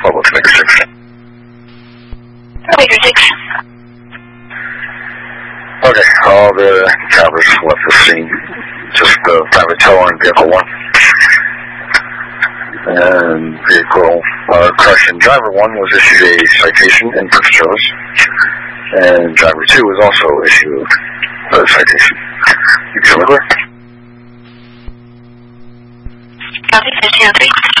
what's figure 6? Figure 6. Okay, all the travelers left the scene. Just private tow on vehicle 1. And vehicle correction, driver 1 was issued a citation in purchase service, and driver 2 was also issued a citation. You can clear? Copy, 1503.